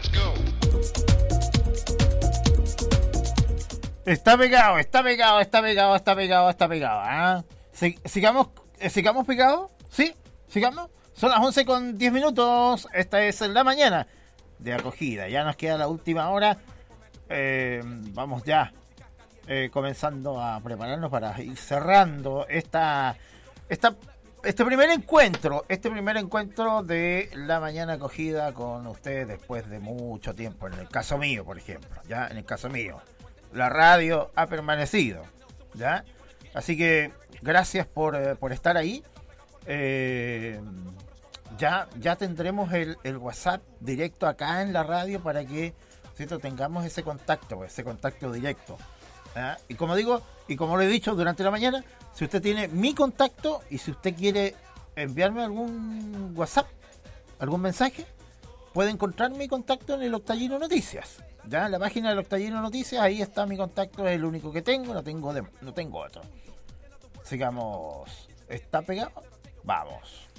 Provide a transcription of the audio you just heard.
Está pegado, está pegado, está pegado, está pegado, está pegado. ¿Ah? ¿Sigamos pegados? ¿Sí? ¿Sigamos? Son las 11:10. Esta es la mañana de acogida. Ya nos queda la última hora. Vamos ya comenzando a prepararnos para ir cerrando este primer encuentro de la mañana acogida con ustedes después de mucho tiempo. En el caso mío, por ejemplo, ya en el caso mío, la radio ha permanecido, ya. Así que gracias por estar ahí. Ya tendremos el WhatsApp directo acá en la radio para que, ¿cierto?, tengamos ese contacto directo. ¿Ah? Y como digo, y como lo he dicho durante la mañana, si usted tiene mi contacto y si usted quiere enviarme algún WhatsApp, algún mensaje, puede encontrar mi contacto en el Octallino Noticias. Ya en la página del Octallino Noticias, ahí está mi contacto, es el único que tengo, no tengo otro. Sigamos. ¿Está pegado? Vamos.